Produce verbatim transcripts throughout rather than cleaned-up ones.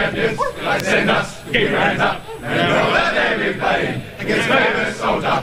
champions, let's send us, keep your hands up, and all that they be playing against famous soldier.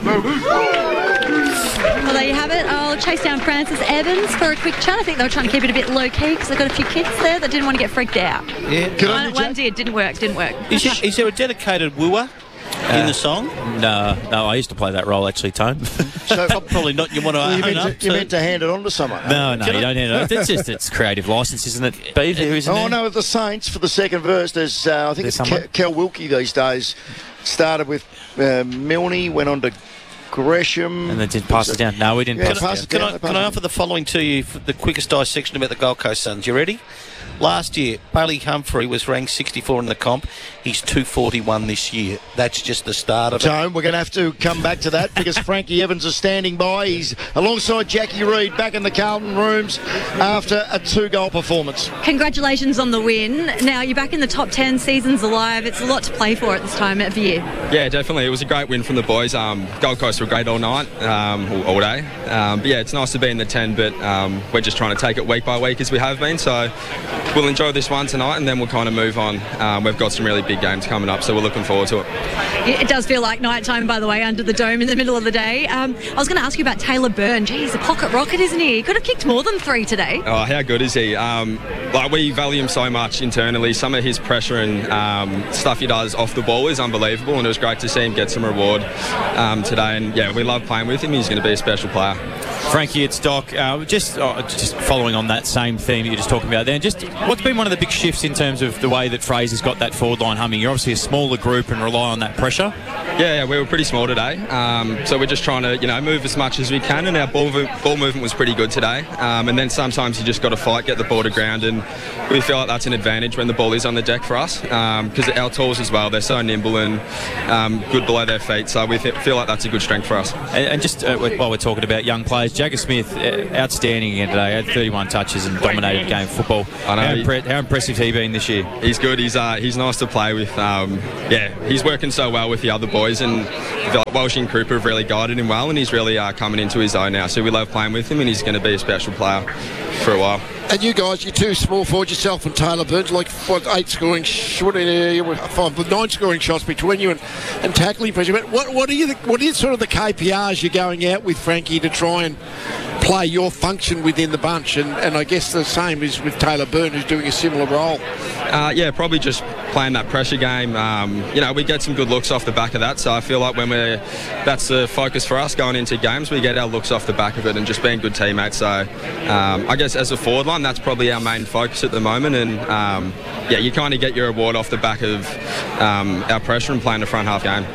Well, there you have it. I'll chase down Francis Evans for a quick chat. I think they were trying to keep it a bit low-key because they've got a few kids there that didn't want to get freaked out. Yeah. Good on one, one did, didn't work, didn't work. Is, it, is there a dedicated wooer Uh, in the song? No, no, I used to play that role actually, Tone. So probably not. You want to you, own meant up to, you meant to hand it on to someone. No, no, Can you I- don't hand it on. It's just it's creative license, isn't it, Beav? Who isn't Oh, there? no, the Saints for the second verse. There's, uh, I think There's it's someone? Ke- Kel Wilkie these days. Started with uh, Milne, went on to Gresham. And then did pass it down. No, we didn't Yeah, pass, pass it it down. down. Can I, they can I passed offer the following to you for the quickest dissection about the Gold Coast Suns? You ready? Last year, Bailey Humphrey was ranked sixty-four in the comp. He's two forty-one this year. That's just the start of it. Tone, we're going to have to come back to that because Frankie Evans is standing by. He's alongside Jackie Reid back in the Carlton rooms after a two-goal performance. Congratulations on the win. Now, you're back in the top ten, season's alive. It's a lot to play for at this time of year. Yeah, definitely. It was a great win from the boys. Um, Gold Coast were great all night, um, all, all day. Um, but yeah, it's nice to be in the ten, but um, we're just trying to take it week by week as we have been. So we'll enjoy this one tonight and then we'll kind of move on. Um, we've got some really big games coming up, so we're looking forward to it. It does feel like night time, by the way, under the dome in the middle of the day. Um, I was going to ask you about Taylor Byrne. Gee, he's a pocket rocket, isn't he? He could have kicked more than three today. Oh, how good is he? Um, like we value him so much internally. Some of his pressure and um, stuff he does off the ball is unbelievable, and it was great to see him get some reward um, today. And yeah, we love playing with him. He's going to be a special player. Frankie, it's Doc. Uh, just, uh, just following on that same theme that you're just talking about there. Just what's been one of the big shifts in terms of the way that Fraser's got that forward line humming? You're obviously a smaller group and rely on that pressure. Yeah, yeah, we were pretty small today, um, so we're just trying to, you know, move as much as we can, and our ball, ball movement was pretty good today. Um, and then sometimes you just got to fight, get the ball to ground, and we feel like that's an advantage when the ball is on the deck for us, because our tools as well, they're so nimble and um, good below their feet, so we th- feel like that's a good strength for us. And, and just uh, while we're talking about young players, Jagger Smith, uh, outstanding again today. Had thirty-one touches and dominated the game of football. I know. How, impre- how impressive has he been this year? He's good. He's uh, he's nice to play with. Um, yeah, he's working so well with the other boys, and I feel like Welsh and Cooper have really guided him well, and he's really uh, coming into his own now. So we love playing with him, and he's going to be a special player for a while. And you guys, you're two small forwards yourself and Taylor Burns, like what, eight scoring, sh- what, uh, five, nine scoring shots between you and, and tackling pressure. But what, what are you? What are sort of the K P Rs you're going out with, Frankie, to try and play your function within the bunch? And, and I guess the same is with Taylor Byrne, who's doing a similar role. Uh, yeah, probably just playing that pressure game. Um, you know, we get some good looks off the back of that, so I feel like when we're, that's the focus for us going into games, we get our looks off the back of it and just being good teammates. So um, I guess as a forward line, that's probably our main focus at the moment, and um, yeah, you kind of get your reward off the back of um, our pressure and playing the front half game.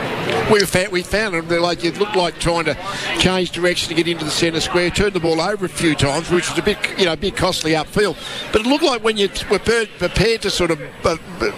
We found, we found it, like it looked like trying to change direction to get into the centre square, turned the ball over a few times, which was a bit, you know, a bit costly upfield. But it looked like when you were prepared to sort of uh,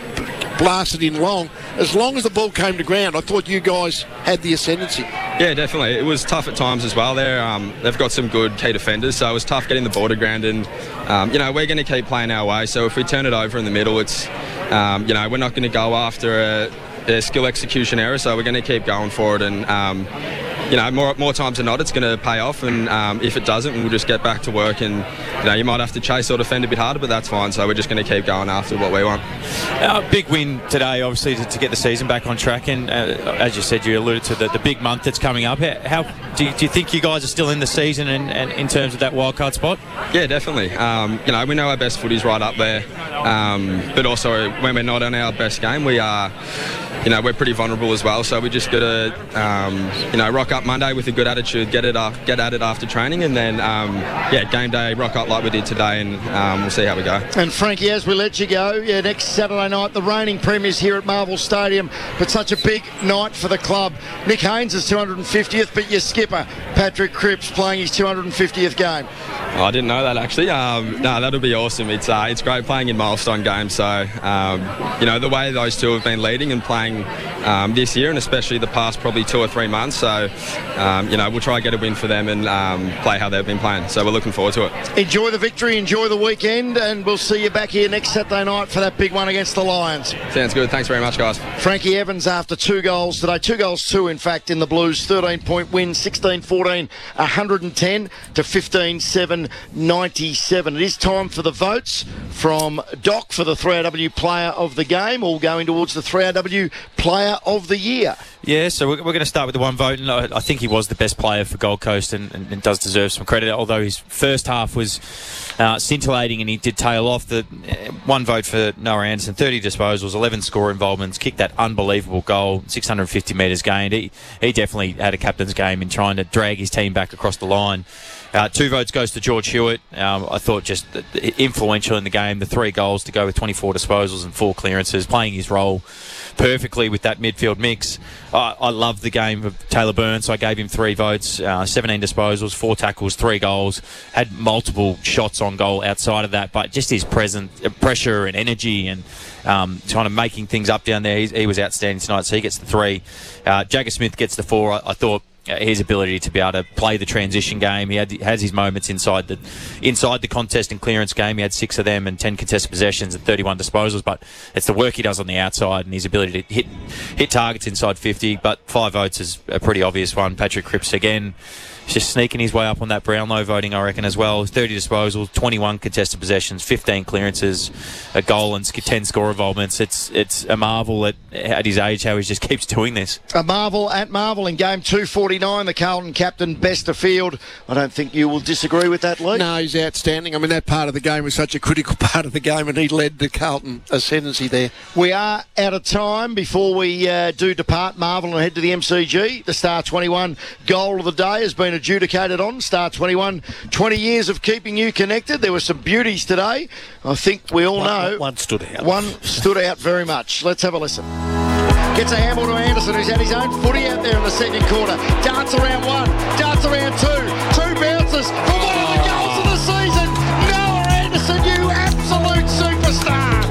blast it in long, as long as the ball came to ground, I thought you guys had the ascendancy. Yeah, definitely. It was tough at times as well. They're, um, they've got some good key defenders, so it was tough getting the ball to ground. And um, you know, we're going to keep playing our way. So if we turn it over in the middle, it's um, you know, we're not going to go after a a skill execution error, so we're going to keep going for it, and um, you know, more more times than not it's going to pay off, and um, if it doesn't, we'll just get back to work, and you know, you might have to chase or defend a bit harder, but that's fine, so we're just going to keep going after what we want. Uh, big win today, obviously, to, to get the season back on track, and uh, as you said, you alluded to the, the big month that's coming up. How, how do, you, do you think you guys are still in the season and, and in terms of that wildcard spot? Yeah, definitely. Um, you know, we know our best footy's right up there, um, but also when we're not on our best game, we are, you know, we're pretty vulnerable as well, so we just got to, um, you know, rock up Monday with a good attitude, get it up, get at it after training, and then, um, yeah, game day, rock up like we did today, and um, we'll see how we go. And Frankie, as we let you go, yeah, next Saturday night, the reigning premiers here at Marvel Stadium, but such a big night for the club. Nick Haynes is two hundred fiftieth, but your skipper, Patrick Cripps, playing his two hundred fiftieth game. Oh, I didn't know that actually. Um, no, that'll be awesome. It's uh, it's great playing in milestone games. So um, you know, the way those two have been leading and playing playing um, this year, and especially the past probably two or three months. So, um, you know, we'll try and get a win for them and um, play how they've been playing. So we're looking forward to it. Enjoy the victory, enjoy the weekend, and we'll see you back here next Saturday night for that big one against the Lions. Sounds good. Thanks very much, guys. Frankie Evans after two goals today. Two goals, two in fact, in the Blues. thirteen-point win, sixteen fourteen, one hundred ten to fifteen seven ninety-seven. It is time for the votes from Doc for the three A W Player of the Game, all going towards the three A W Player of the Year. Yeah, so we're, we're going to start with the one vote, and I, I think he was the best player for Gold Coast and, and, and does deserve some credit, although his first half was uh, scintillating and he did tail off. The uh, one vote for Noah Anderson, thirty disposals, eleven score involvements, kicked that unbelievable goal, six hundred fifty metres gained. He, he definitely had a captain's game in trying to drag his team back across the line. Uh, two votes goes to George Hewitt. Um, I thought just influential in the game. The three goals to go with twenty-four disposals and four clearances, playing his role perfectly with that midfield mix. I, I love the game of Taylor Burns, so I gave him three votes, uh, seventeen disposals, four tackles, three goals. Had multiple shots on goal outside of that, but just his present uh, pressure and energy and um, kind of making things up down there. He's, he was outstanding tonight, so he gets the three. Uh, Jagger Smith gets the four. I, I thought. Uh, his ability to be able to play the transition game. He had, has his moments inside the inside the contest and clearance game. He had six of them and ten contested possessions and thirty-one disposals, but it's the work he does on the outside and his ability to hit hit targets inside fifty. But five votes is a pretty obvious one. Patrick Cripps again, just sneaking his way up on that Brownlow voting, I reckon, as well. thirty disposals, twenty-one contested possessions, fifteen clearances, a goal and ten score involvements. It's it's a marvel at, at his age how he just keeps doing this. A marvel at marvel in game two forty-nine. The Carlton captain, best of field. I don't think you will disagree with that, Lee. No, he's outstanding. I mean, that part of the game was such a critical part of the game, and he led the Carlton ascendancy there. We are out of time. Before we uh, do depart Marvel and head to the M C G, the Star twenty-one goal of the day has been adjudicated on. Star twenty-one, twenty years of keeping you connected. There were some beauties today. I think we all one, know. One stood out. One stood out very much. Let's have a listen. Gets a handball to Anderson, who's had his own footy out there in the second quarter. Darts around one, darts around two. Two bounces for one of the goals of the season. Noah Anderson, you absolute superstar.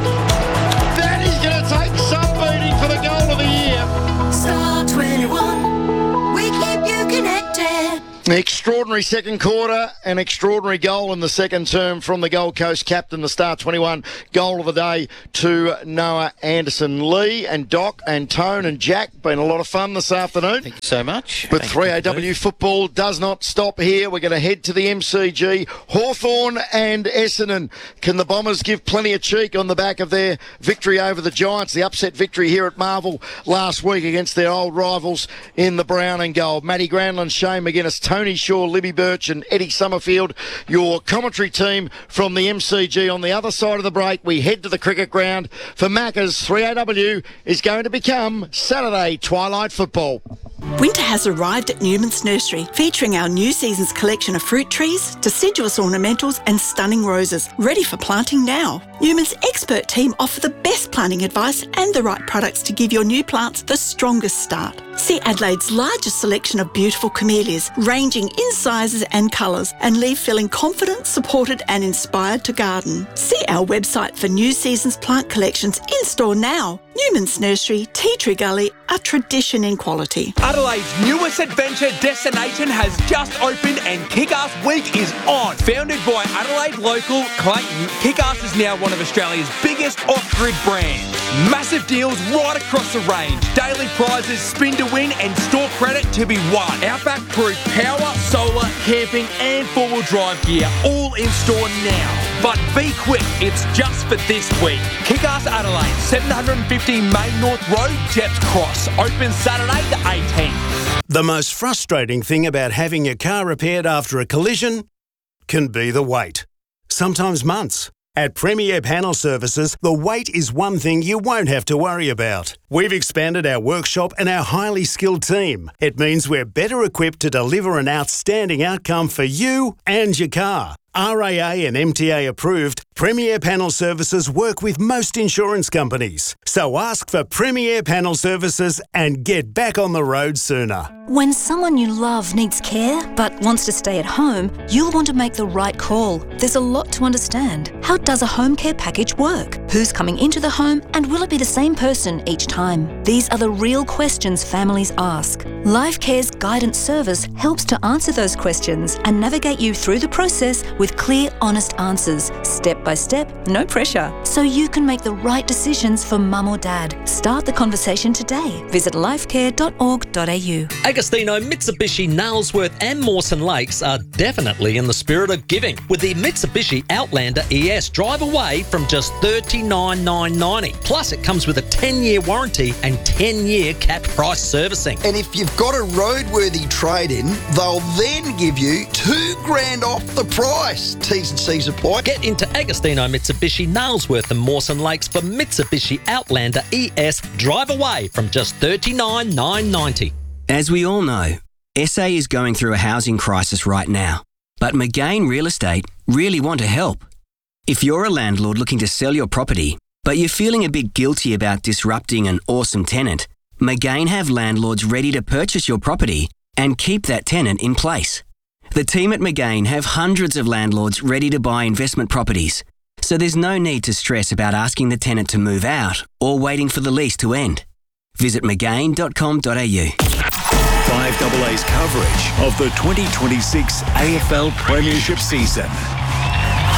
That is going to take some beating for the goal of the year. Star twenty-one, we keep you connected. An extraordinary second quarter, an extraordinary goal in the second term from the Gold Coast captain, the Star twenty-one goal of the day to Noah Anderson. Lee and Doc and Tone and Jack, been a lot of fun this afternoon. Thank you so much. But Thank three A you, W Steve. football does not stop here. We're going to head to the M C G. Hawthorn and Essendon. Can the Bombers give plenty of cheek on the back of their victory over the Giants? The upset victory here at Marvel last week against their old rivals in the brown and gold. Matty Granlund, Shane McGuinness, Tony Shaw, Libby Birch and Eddie Summerfield, your commentary team from the M C G. On the other side of the break, we head to the cricket ground for Macca's. three A W is going to become Saturday Twilight Football. Winter has arrived at Newman's Nursery, featuring our new season's collection of fruit trees, deciduous ornamentals and stunning roses, ready for planting now. Newman's expert team offer the best planting advice and the right products to give your new plants the strongest start. See Adelaide's largest selection of beautiful camellias, ranging in sizes and colours, and leave feeling confident, supported and inspired to garden. See our website for new season's plant collections in store now. Newman's Nursery, Tea Tree Gully, a tradition in quality. Adelaide's newest adventure destination has just opened and Kick-Ass Week is on. Founded by Adelaide local Clayton, Kick-Ass is now one of Australia's biggest off-grid brands. Massive deals right across the range. Daily prizes, spin to win and store credit to be won. Outback Proof power, solar, camping and four-wheel drive gear all in store now. But be quick, it's just for this week. Kick-Ass Adelaide, seven fifty Main North Road, Jets Cross. Open Saturday the eighteenth. The most frustrating thing about having your car repaired after a collision can be the wait. Sometimes months. At Premier Panel Services, the wait is one thing you won't have to worry about. We've expanded our workshop and our highly skilled team. It means we're better equipped to deliver an outstanding outcome for you and your car. R A A and M T A approved, Premier Panel Services work with most insurance companies. So ask for Premier Panel Services and get back on the road sooner. When someone you love needs care but wants to stay at home, you'll want to make the right call. There's a lot to understand. How does a home care package work? Who's coming into the home, and will it be the same person each time? These are the real questions families ask. LifeCare's guidance service helps to answer those questions and navigate you through the process with clear, honest answers, step by step, no pressure, so you can make the right decisions for mum or dad. Start the conversation today. Visit lifecare dot org dot a u. Agostino, Mitsubishi, Nailsworth and Mawson Lakes are definitely in the spirit of giving, with the Mitsubishi Outlander E S drive away from just thirty-nine thousand nine hundred ninety dollars. Plus, it comes with a ten-year warranty and ten-year capped price servicing. And if you've got a roadworthy trade-in, they'll then give you two grand off the price. T's and C's apply. Get into Agostino, Mitsubishi, Nailsworth and Mawson Lakes for Mitsubishi Outlander E S drive away from just thirty-nine thousand nine hundred ninety dollars. As we all know, S A is going through a housing crisis right now, but McGain Real Estate really want to help. If you're a landlord looking to sell your property, but you're feeling a bit guilty about disrupting an awesome tenant, McGain have landlords ready to purchase your property and keep that tenant in place. The team at McGain have hundreds of landlords ready to buy investment properties, so there's no need to stress about asking the tenant to move out or waiting for the lease to end. Visit mcgain dot com dot a u. five A A's coverage of the twenty twenty-six A F L Premiership season.